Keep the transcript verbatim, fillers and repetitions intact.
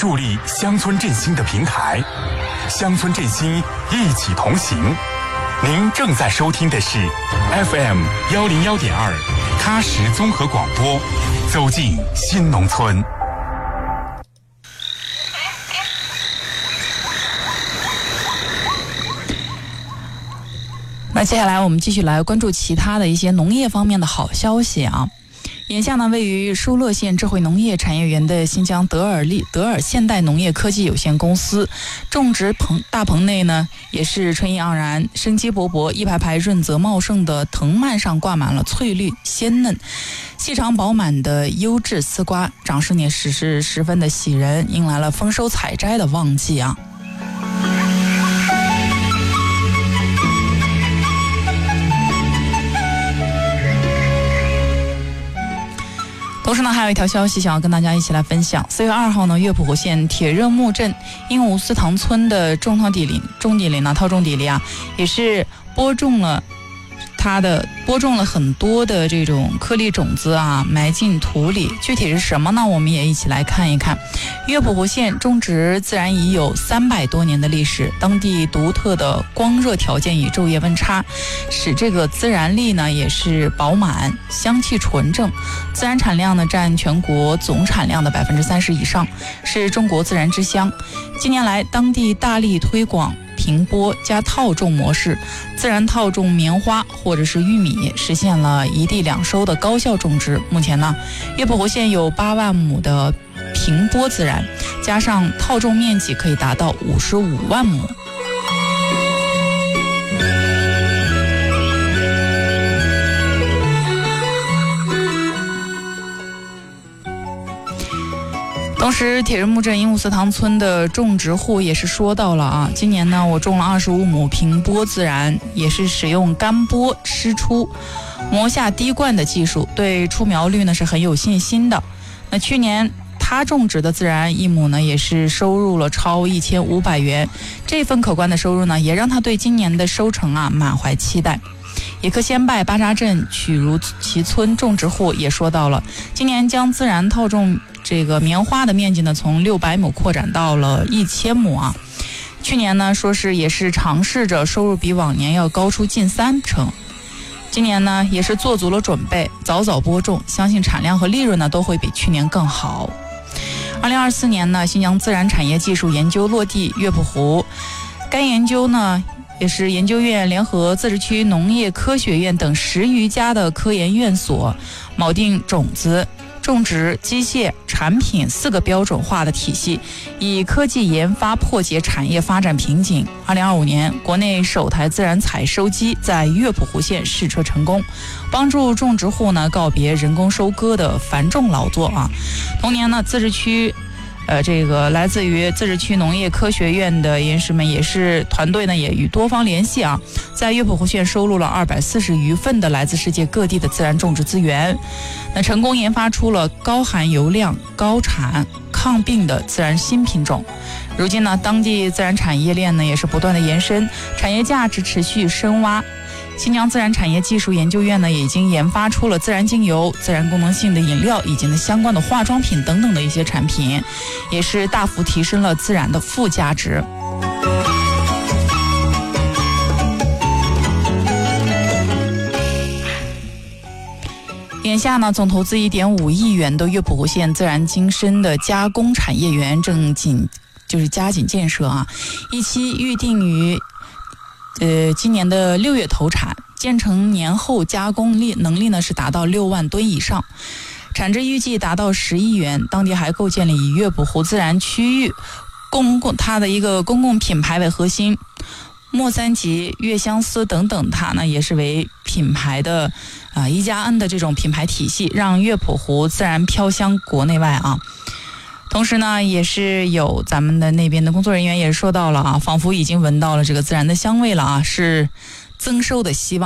助力乡村振兴的平台，乡村振兴一起同行。您正在收听的是 F M 幺零幺点二喀什综合广播，走进新农村。 那接下来我们继续来关注其他的一些农业方面的好消息啊。眼下呢，位于疏勒县智慧农业产业园的新疆德尔利德尔现代农业科技有限公司种植棚大棚内呢，也是春意盎然、生机勃勃，一排排润泽茂盛的藤蔓上挂满了翠绿鲜嫩、细长饱满的优质丝瓜，长势呢实是十分的喜人，迎来了丰收采摘的旺季啊。同时呢，还有一条消息想要跟大家一起来分享。四月二号呢，月浦湖县铁热木镇鹦鹉寺塘村的种套地里种地里呢，套种地里啊，也是播种了它的播种了很多的这种颗粒种子啊，埋进土里。具体是什么呢？我们也一起来看一看。月浦湖县种植自然已有三百多年的历史，当地独特的光热条件与昼夜温差，使这个孜然粒呢也是饱满，香气纯正。孜然产量呢占全国总产量的百分之三十以上，是中国孜然之乡。近年来，当地大力推广平播加套种模式，自然套种棉花或者是玉米，实现了一地两收的高效种植。目前呢，月浦湖县有八万亩的平播自然，加上套种面积可以达到五十五万亩。同时，铁热木镇鹦鹉寺塘村的种植户也是说到了啊，今年呢，我种了二十五亩平播自然，也是使用干播湿出、磨下滴灌的技术，对出苗率呢是很有信心的。那去年他种植的自然一亩呢，也是收入了超一千五百元，这份可观的收入呢，也让他对今年的收成啊满怀期待。野客先拜巴扎镇曲如其村种植户也说到了，今年将自然套种这个棉花的面积呢，从六百亩扩展到了一千亩啊。去年呢，说是也是尝试着收入比往年要高出近三成。今年呢，也是做足了准备，早早播种，相信产量和利润呢都会比去年更好。二零二四年呢，新疆自然产业技术研究落地月浦湖，该研究呢也是研究院联合自治区农业科学院等十余家的科研院所，锚定种子、种植、机械、产品四个标准化的体系，以科技研发破解产业发展瓶颈。二零二五年，国内首台自然采收机在月浦湖县试车成功，帮助种植户呢告别人工收割的繁重劳作啊。同年呢，自治区。呃，这个来自于自治区农业科学院的研师们也是团队呢，也与多方联系啊，在月浦湖县收录了二百四十余份的来自世界各地的自然种植资源，那成功研发出了高含油量、高产、抗病的自然新品种。如今呢，当地自然产业链呢也是不断的延伸，产业价值持续深挖。新疆自然产业技术研究院呢，也已经研发出了自然精油、自然功能性的饮料以及呢相关的化妆品等等的一些产品，也是大幅提升了自然的附加值。眼下呢，总投资一点五亿元的月浦湖县自然精深的加工产业园正紧就是加紧建设啊，一期预定于。呃，今年的六月投产，建成年后加工力能力呢是达到六万吨以上，产值预计达到十亿元。当地还构建了以月浦湖自然区域公共它的一个公共品牌为核心，莫三吉、月相思等等，它呢也是为品牌的啊一加 N 的这种品牌体系，让月浦湖自然飘香国内外啊。同时呢，也是有咱们的那边的工作人员也说到了啊，仿佛已经闻到了这个自然的香味了啊，是增收的希望。